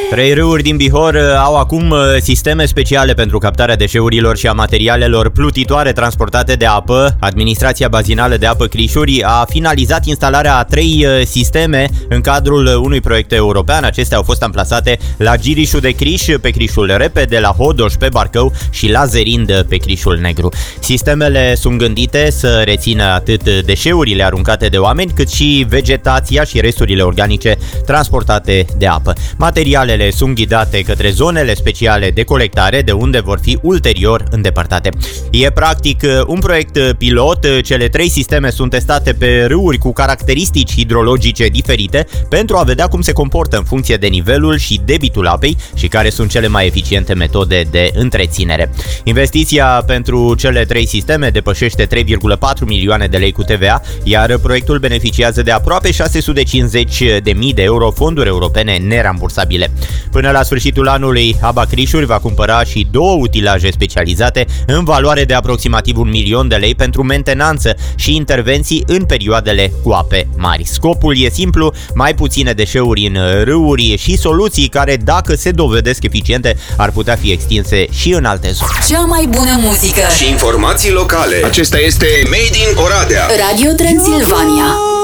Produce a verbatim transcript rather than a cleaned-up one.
Trei râuri din Bihor au acum sisteme speciale pentru captarea deșeurilor și a materialelor plutitoare transportate de apă. Administrația bazinală de apă Crișuri a finalizat instalarea a trei sisteme în cadrul unui proiect european. Acestea au fost amplasate la Girișul de Criș, pe Crișul Repede, la Hodoș, pe Barcău și la Zerind, pe Crișul Negru. Sistemele sunt gândite să rețină atât deșeurile aruncate de oameni, cât și vegetația și resturile organice transportate de apă. Materialele sunt ghidate către zonele speciale de colectare, de unde vor fi ulterior îndepărtate. E practic un proiect pilot. Cele trei sisteme sunt testate pe râuri cu caracteristici hidrologice diferite pentru a vedea cum se comportă în funcție de nivelul și debitul apei și care sunt cele mai eficiente metode de întreținere. Investiția pentru cele trei sisteme depășește trei virgulă patru milioane de lei cu T V A, iar proiectul beneficiază de aproape șase sute cincizeci de mii de euro fonduri europene nerambursabile. Până la sfârșitul anului, APA Crișuri va cumpăra și două utilaje specializate în valoare de aproximativ un milion de lei pentru mentenanță și intervenții în perioadele cu ape mari. Scopul e simplu: mai puține deșeuri în râuri și soluții care, dacă se dovedesc eficiente, ar putea fi extinse și în alte zone. Cea mai bună muzică și informații locale. Acesta este Made in Oradea. Radio Transilvania.